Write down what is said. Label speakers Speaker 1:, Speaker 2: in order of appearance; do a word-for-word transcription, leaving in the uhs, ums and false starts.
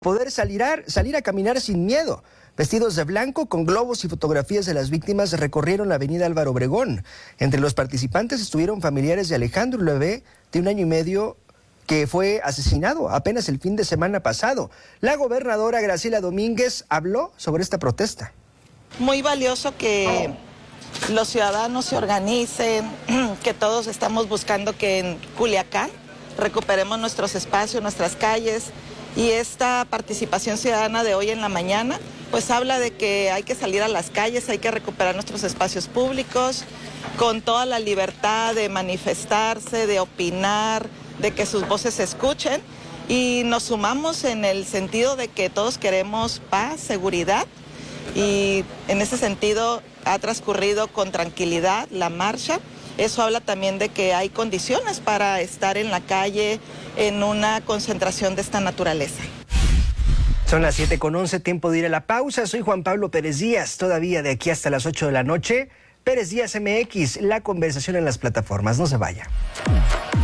Speaker 1: poder salir a, salir a caminar sin miedo. Vestidos de blanco, con globos y fotografías de las víctimas, recorrieron la avenida Álvaro Obregón. Entre los participantes estuvieron familiares de Alejandro, un bebé de un año y medio que fue asesinado apenas el fin de semana pasado. La gobernadora Graciela Domínguez habló sobre esta protesta.
Speaker 2: Muy valioso que los ciudadanos se organicen, que todos estamos buscando que en Culiacán recuperemos nuestros espacios, nuestras calles, y esta participación ciudadana de hoy en la mañana pues habla de que hay que salir a las calles, hay que recuperar nuestros espacios públicos con toda la libertad de manifestarse, de opinar, de que sus voces se escuchen, y nos sumamos en el sentido de que todos queremos paz, seguridad, y en ese sentido ha transcurrido con tranquilidad la marcha. Eso habla también de que hay condiciones para estar en la calle en una concentración de esta naturaleza.
Speaker 1: Son las siete con once, tiempo de ir a la pausa. Soy Juan Pablo Pérez Díaz, todavía de aquí hasta las ocho de la noche. Pérez Díaz M X, la conversación en las plataformas. No se vaya.